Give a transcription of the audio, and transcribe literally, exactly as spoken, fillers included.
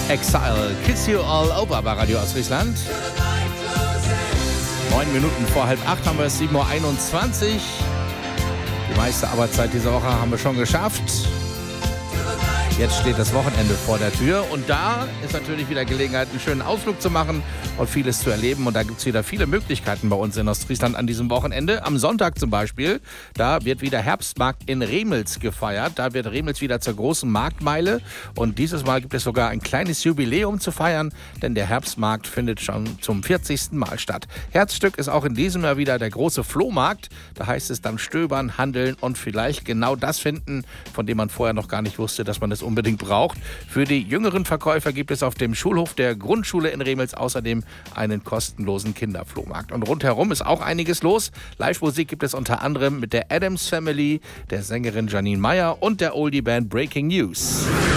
Exile, Kiss You All Over bei Radio Ostfriesland. Neun Minuten vor halb acht haben wir es, sieben Uhr einundzwanzig. Die meiste Arbeitszeit dieser Woche haben wir schon geschafft. Jetzt steht das Wochenende vor der Tür und da ist natürlich wieder Gelegenheit, einen schönen Ausflug zu machen und vieles zu erleben. Und da gibt es wieder viele Möglichkeiten bei uns in Ostfriesland an diesem Wochenende. Am Sonntag zum Beispiel, da wird wieder Herbstmarkt in Remels gefeiert. Da wird Remels wieder zur großen Marktmeile. Und dieses Mal gibt es sogar ein kleines Jubiläum zu feiern, denn der Herbstmarkt findet schon zum vierzigsten Mal statt. Herzstück ist auch in diesem Jahr wieder der große Flohmarkt. Da heißt es dann stöbern, handeln und vielleicht genau das finden, von dem man vorher noch gar nicht wusste, dass man es unbedingt braucht. Für die jüngeren Verkäufer gibt es auf dem Schulhof der Grundschule in Remels außerdem einen kostenlosen Kinderflohmarkt. Und rundherum ist auch einiges los. Live-Musik gibt es unter anderem mit der Addams Family, der Sängerin Janine Meyer und der Oldie-Band Breaking News.